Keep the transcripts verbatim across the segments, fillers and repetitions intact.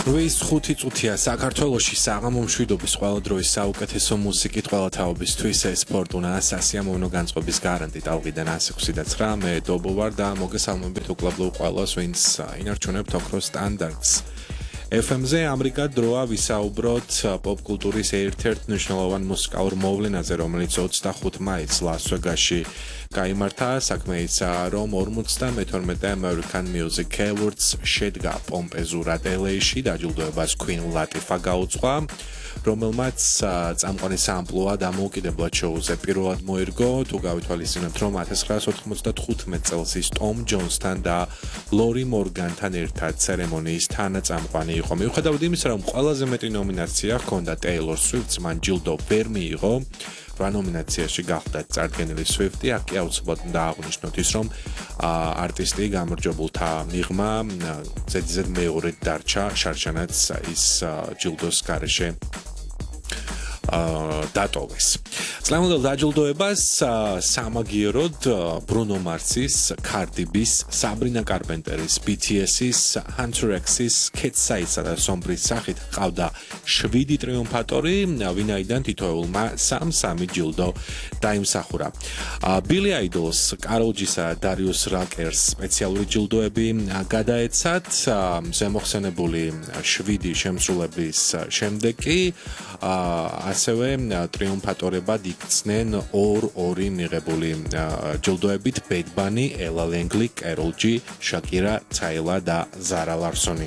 რვის ხუთი წუთია საქართველოში საღამო მშვიდობის ყველა დროის საუკეთესო მუსიკით ყველა თაობისთვის ეს ფორტუნა სასიამოვნო განწყობის გარანტი ტალღიდან ას ექვსი და ცხრა მე დობო ვარ და მოგესალმებით უკლებლო ყველას ვინც ინარჩუნებთ ოქროს სტანდარტს ეფ ემ-ზე ამრიგად დროა ვისაუბროთ პოპ-კულტურის ერთ-ერთ მნიშვნელოვან მუსიკალურ მოვლენაზე, რომელიც ოცდახუთ მაისს ლას-ვეგასში გაიმართა. საქმე ისაა, რომ ორმოცდამეთორმეტე American Music Awards შედგა პომპეზურად ელ ეი-ში დაჯილდოებას Queen Latifah გაუძღვა, რომელმაც წამყვანი საამპლუა დამოუკიდებლად შოუზე პირველად მოერგო. თუ გავითვალისწინებთ, რომ ათას ცხრაას ოთხმოცდათხუთმეტ წელს ის Tom Jones-თან და Lori Morgan-თან ერთად ცერემონიის თანაწამყვანი იყო. მიუხედავად იმისა, რომ ყველაზე მეტი ნომინაცია ჰქონდა Taylor Swift-ს, მან ჯილდო ვერ მიიღო. რვა ნომინაციაში გახდა წარდგენილი Swift-ი, აქ კი აუცილებლად უნდა აღვნიშნოთ ის, რომ არტისტი გამარჯვებულთა მიღმა ზედიზედ მეორედ დარჩა, შარშანაც ის ჯილდოს გარეშე დატოვეს. წლევანდელ დაჯილდოებას სამაგიეროდ ბრუნო მარსის, Cardi B-ს, Sabrina Carpenteris, ბი თი ეს-ის, Hunter X-ის, Cat Size-ისა და Sombris სახით ყავდა შვიდი ტრიუმფატორი, ვინაიდან თითოეულმა სამ-სამი ჯილდო დაიმსახურა. Billy Idol-ს, Karol G-სა და Darius Rucker-ს სპეციალური ჯილდოები გადაეცათ, ზემოხსენებული შვიდი შემსრულებლის შემდეგ კი ასევე ტრიუმფატორებად იქცნენ ორ-ორი მიღებული ჯილდოებით Bad Bunny, Ella Langley, Karol G, Shakira, Tyla და Zara Larsson-ი.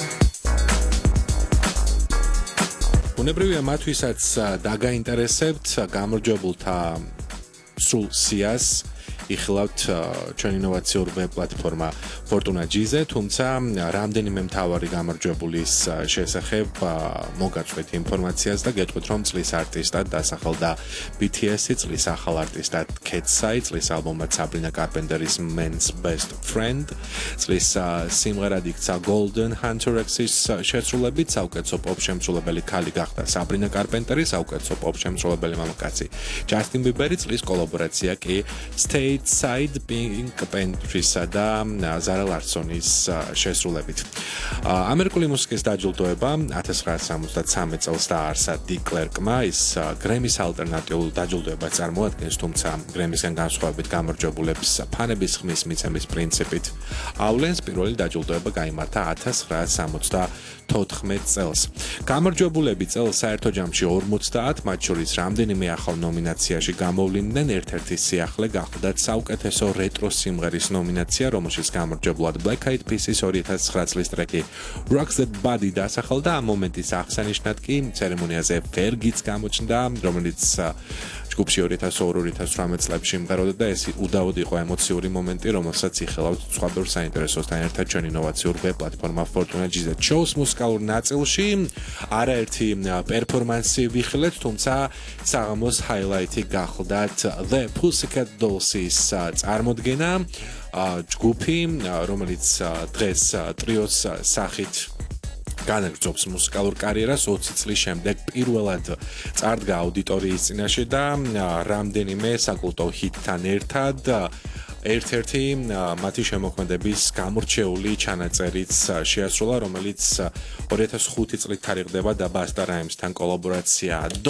უნებრივია მათვისაც დაგაინტერესებთ გამარჯვებულთა სრულ სიას იხილავთ ჩვენ ინოვაციურ ვებ პლატფორმა Fortuna G-ზე, თუმცა რამდენიმე მთავარი გამარჯვებულის შესახებ მოგაწვეთ ინფორმაციას და გეტყვით, რომ წლის არტისტად დასახელდა ბი თი ეს-ი, წლის ახალ არტისტად Cat Size, წლის ალბომად Sabrina Carpenteris Men's Best Friend, წლის სიმღერად იქცა Golden Hunter X-ის შესრულებით, საუკეთესო pop შემსრულებელი ქალი გახდა Sabrina Carpenteri, საუკეთესო pop შემსრულებელი მამაკაცი Justin Bieber, წლის კოლაბორაცია კი Stay Side Pink Panther-ისა და Zara Larsson-ის შესრულებით. ამერიკული მუსიკის დაჯილდოება ათას ცხრაას სამოცდათსამეტ წელს დააარსა Dick Clark-მა, ის Grammy-ს ალტერნატიულ დაჯილდოებას წარმოადგენს, თუმცა Grammy-სგან განსხვავებით გამარჯვებულებს ფანების ხმის მიცემის პრინციპით ავლენს. პირველი დაჯილდოება გაიმართა ათას ცხრაას სამოცდათოთხმეტ წელს. გამარჯვებულები წელს საერთო ჯამში ორმოცდაათ, მათ შორის რამდენიმე ახალ ნომინაციაში გამოვლინდნენ, ერთ-ერთი სიახლე გახლდათ საუკეთესო რეტრო სიმღერის ნომინაცია, რომელშიც გამარჯვებულად Black Eyed Peas-ის ორი ათას ცხრა წლის ტრეკი Rocks That Body დასახელდა. ამ მომენტის აღსანიშნად კი ცერემონიაზე Fergie-ც გამოჩნდა, რომელიც ჯგუფში ორი ათას ორი ორი ათას ოცდაოთხ წლებში იმღეროდა და ეს უდავოდ იყო ემოციური მომენტი, რომელსაც იხილავთ სხვა ბევრ საინტერესოსთან ერთად ჩვენ ინოვაციურ ვებ პლატფორმა Fortuna G-ზე. შოუს მუსიკალურ ნაწილში არაერთი პერფორმანსი ვიხილეთ, თუმცა საღამოს ჰაილაითი გახლდათ The Pussycat Dolls-ის წარმოდგენა, ჯგუფი, რომელიც დღეს ტრიოს სახით განაგრძობს მუსიკალურ კარიერას ოცი წლის შემდეგ პირველად წარდგა აუდიტორიის წინაშე და რამდენიმე საკულტო ჰიტთან ერთად ერთ-ერთი მათი შემოქმედების გამორჩეული ჩანაწერიც შეასრულა, რომელიც ორი ათას ხუთი წლით თარიღდება და Busta Rhymes-თან კოლაბორაცია